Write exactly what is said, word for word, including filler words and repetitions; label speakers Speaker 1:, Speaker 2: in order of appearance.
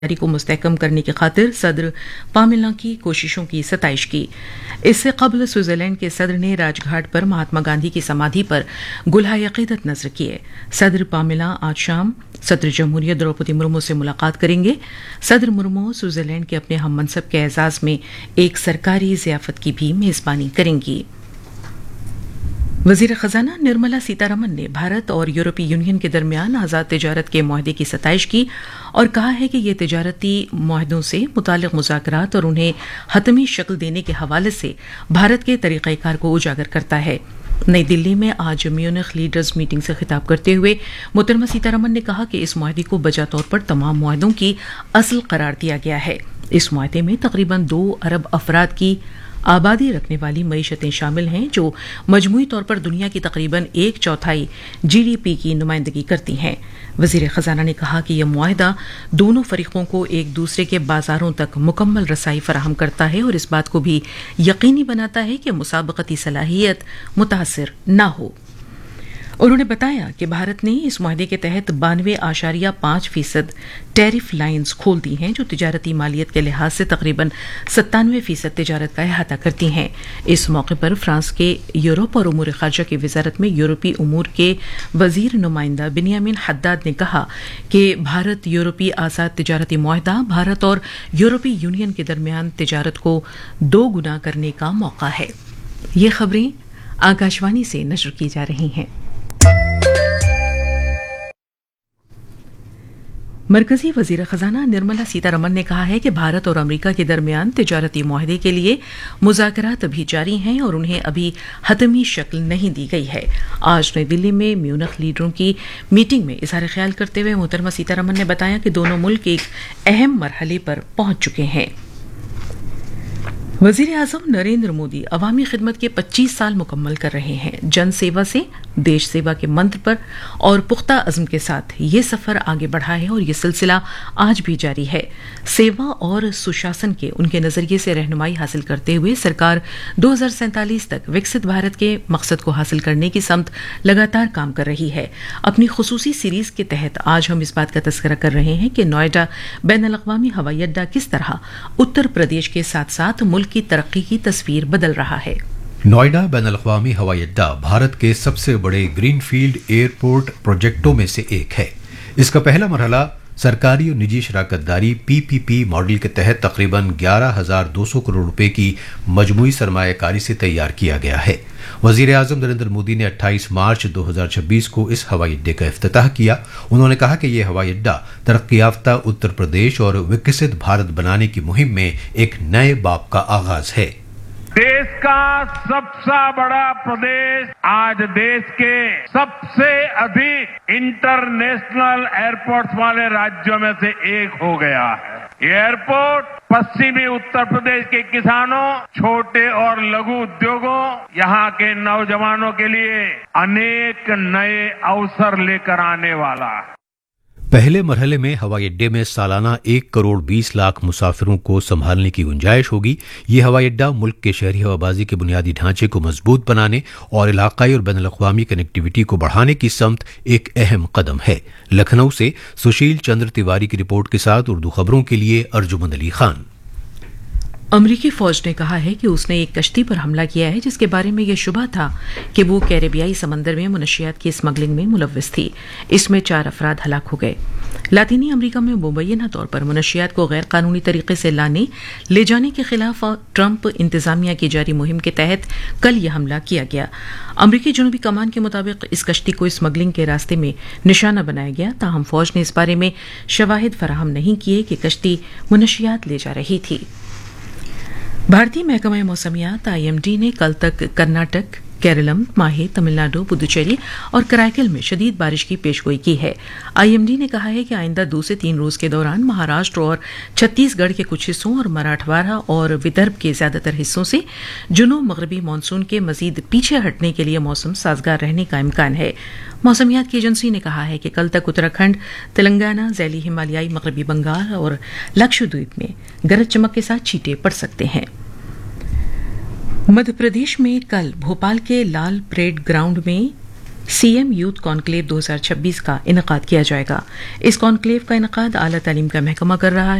Speaker 1: को मुस्तहकम करने की खातिर सदर पामेला की कोशिशों की सताइश की। इससे कबल स्विट्जरलैंड के सदर ने राजघाट पर महात्मा गांधी की समाधि पर गुलाह अकीदत नजर किए। सदर पामेला आज शाम सदर जमहूरियत द्रौपदी मुर्मू से मुलाकात करेंगे। सदर मुर्मू स्विट्जरलैंड के अपने हम मनसब के एजाज में एक सरकारी ज़ियाफत की भी मेजबानी करेंगी। वजीर खजाना निर्मला सीतारमन ने भारत और यूरोपीय यूनियन के दरमियान आज़ाद तिजारत के मुआहदे की सताइश की और कहा है कि ये तिजारती मुआहदों से मुताल्लिक़ मुज़ाकरात और उन्हें हतमी शक्ल देने के हवाले से भारत के तरीक़ाकार को उजागर करता है। नई दिल्ली में आज म्यूनिख लीडर्स मीटिंग से खिताब करते हुए मोहतरमा सीतारमन ने कहा कि इस मुआहदे को बजा तौर पर तमाम मुआहदों की असल करार दिया गया है। इस मुआहदे में तकरीबन दो अरब अफराद की आबादी रखने वाली मईशतें शामिल हैं, जो मजमूई तौर पर दुनिया की तकरीबन एक चौथाई जीडीपी की नुमाइंदगी करती हैं। वजीर खजाना ने कहा कि यह मुआहदा दोनों फरीकों को एक दूसरे के बाजारों तक मुकम्मल रसाई फराहम करता है और इस बात को भी यकीनी बनाता है कि मुसाबकती सलाहियत मुतासिर न हो। उन्होंने बताया कि भारत ने इस मुआहदे के तहत बानवे आशारिया पांच फीसद टैरिफ लाइन्स खोल दी हैं, जो तिजारती मालियत के लिहाज से तकरीबन सत्तानवे फीसद तिजारत का अहाता करती हैं। इस मौके पर फ्रांस के यूरोप और उमूर खारजा की वजारत में यूरोपीय उमूर के वजीर नुमाइंदा बिनियामिन हद्दाद ने कहा कि भारत यूरोपीय आज़ाद तिजारती मुआहदा भारत और यूरोपीय यूनियन के दरमियान तिजारत को दो गुना करने का मौका है। ये खबरें आकाशवाणी से नशर की जा रही हैं। मरकजी वजीर खजाना निर्मला सीतारमन ने कहा है कि भारत और अमेरिका के दरमियान तिजारती मुआहदे के लिए मुज़ाकरात अभी जारी हैं और उन्हें अभी हतमी शक्ल नहीं दी गई है। आज नई दिल्ली में म्यूनिख लीडरों की मीटिंग में इज़हार ख्याल करते हुए मोहतरमा सीतारमन ने बताया कि दोनों मुल्क एक अहम मरहले पर पहुंच चुके हैं। वजीर आज़म नरेंद्र मोदी अवामी खिदमत के पच्चीस साल मुकम्मल कर रहे हैं। जन सेवा से देश सेवा के मंत्र पर और पुख्ता अज़्म के साथ ये सफ़र आगे बढ़ा है और ये सिलसिला आज भी जारी है। सेवा और सुशासन के उनके नज़रिए से रहनुमाई हासिल करते हुए सरकार दो हज़ार सैंतालीस तक विकसित भारत के मकसद को हासिल करने की समत लगातार काम कर रही है। अपनी खुसूसी सीरीज के तहत आज हम इस बात का तज़किरा कर रहे हैं कि नोएडा बैनुल अक़वामी हवाई अड्डा किस तरह उत्तर प्रदेश के साथ साथ मुल्क की तरक्की की तस्वीर बदल रहा है।
Speaker 2: नोएडा बैनुल अक़वामी हवाई अड्डा भारत के सबसे बड़े ग्रीनफील्ड एयरपोर्ट प्रोजेक्टों में से एक है। इसका पहला मरहला सरकारी और निजी शराकतदारी पीपीपी मॉडल के तहत तकरीबन ग्यारह हजार दो सौ करोड़ रुपए की मजमूई सरमायाकारी से तैयार किया गया है। वजीर आज़म नरेंद्र मोदी ने अट्ठाईस मार्च दो हज़ार छब्बीस को इस हवाई अड्डे का इफ्तिताह किया। उन्होंने कहा कि यह हवाई अड्डा तरक्की याफ्ता उत्तर प्रदेश और विकसित भारत बनाने की मुहिम में एक नए बाब का आगाज है।
Speaker 3: देश का सबसे बड़ा प्रदेश आज देश के सबसे अधिक इंटरनेशनल एयरपोर्ट्स वाले राज्यों में से एक हो गया है। ये एयरपोर्ट पश्चिमी उत्तर प्रदेश के किसानों, छोटे और लघु उद्योगों, यहाँ के नौजवानों के लिए अनेक नए अवसर लेकर आने वाला है।
Speaker 2: पहले मरहले में हवाई अड्डे में सालाना एक करोड़ बीस लाख मुसाफिरों को संभालने की गुंजाइश होगी। ये हवाई अड्डा मुल्क के शहरी हवाबाजी के बुनियादी ढांचे को मजबूत बनाने और इलाकाई और बैनुल अक़वामी कनेक्टिविटी को बढ़ाने की समत एक अहम कदम है। लखनऊ से सुशील चंद्र तिवारी की रिपोर्ट के साथ उर्दू खबरों के लिए अर्जुमंद अली खान।
Speaker 1: अमरीकी फौज ने कहा है कि उसने एक कश्ती पर हमला किया है जिसके बारे में यह शुबह था कि वो कैरेबियाई समंदर में मुनशियात की स्मगलिंग में मुलव्विस थी। इसमें चार अफराद हलाक हो गए। लातीनी अमरीका में मुबैना तौर पर मुनशियात को गैर कानूनी तरीके से लाने ले जाने के खिलाफ ट्रंप इंतजामिया की जारी मुहिम के तहत कल यह हमला किया गया। अमरीकी जनूबी कमान के मुताबिक इस कश्ती को स्मगलिंग के रास्ते में निशाना बनाया गया, ताहम फौज ने इस बारे में शवाहिद फराहम नहीं किए कि कश्ती मुनशियात ले जा रही थी। भारतीय महकमा मौसमियात आईएमडी ने कल तक कर्नाटक, केरलम, माहे, तमिलनाडु, पुदुचेरी और कराईकल में शदीद बारिश की पेशगोई की है। आईएमडी ने कहा है कि आइंदा दो से तीन रोज के दौरान महाराष्ट्र और छत्तीसगढ़ के कुछ हिस्सों और मराठवाड़ा और विदर्भ के ज्यादातर हिस्सों से जुनूब मगरबी मानसून के मजीद पीछे हटने के लिए मौसम साजगार रहने का इम्कान है। मौसमियात की एजेंसी ने कहा है कि कल तक उत्तराखंड, तेलंगाना, ज़ैली हिमालयाई मगरबी बंगाल और लक्षद्वीप में गरज चमक के साथ छींटे पड़ सकते हैं। मध्य प्रदेश में कल भोपाल के लाल परेड ग्राउंड में سی ایم یوتھ کانکلیو دو ہزار چھبیس کا انعقاد کیا جائے گا۔ اس کانکلیو کا انعقاد اعلیٰ تعلیم کا محکمہ کر رہا ہے۔